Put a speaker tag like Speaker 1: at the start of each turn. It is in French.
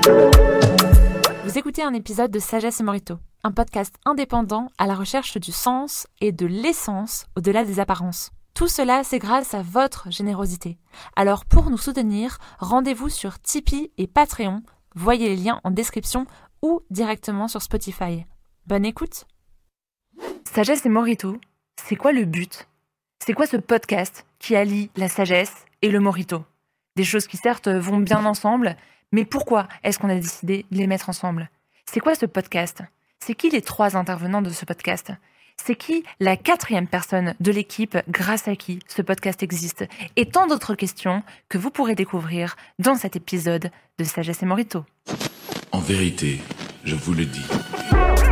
Speaker 1: Vous écoutez un épisode de Sagesse et Morito, un podcast indépendant à la recherche du sens et de l'essence au-delà des apparences. Tout cela, c'est grâce à votre générosité. Alors pour nous soutenir, rendez-vous sur Tipeee et Patreon. Voyez les liens en description ou directement sur Spotify. Bonne écoute. Sagesse et Morito, c'est quoi le but ? C'est quoi ce podcast qui allie la sagesse et le morito ? Des choses qui certes vont bien ensemble, mais pourquoi est-ce qu'on a décidé de les mettre ensemble ? C'est quoi ce podcast ? C'est qui les 3 intervenants de ce podcast ? C'est qui la 4e personne de l'équipe grâce à qui ce podcast existe ? Et tant d'autres questions que vous pourrez découvrir dans cet épisode de Sagesse et Morito.
Speaker 2: En vérité, je vous le dis,